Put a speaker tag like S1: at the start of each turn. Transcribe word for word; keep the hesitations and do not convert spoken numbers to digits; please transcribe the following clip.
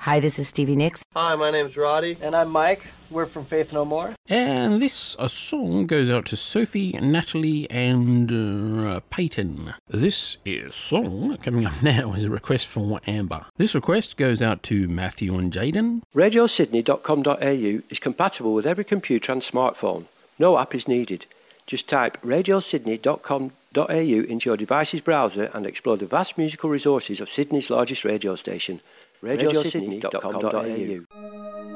S1: Hi, this is Stevie Nicks.
S2: Hi, my name's Roddy.
S3: And I'm Mike. We're from Faith No More.
S4: And this a song goes out to Sophie, Natalie, and uh, Peyton. This is song coming up now is a request from Amber. This request goes out to Matthew and Jaden.
S5: radio sydney dot com dot a u is compatible with every computer and smartphone. No app is needed. Just type radio sydney dot com dot a u into your device's browser and explore the vast musical resources of Sydney's largest radio station. radio sydney dot com dot a u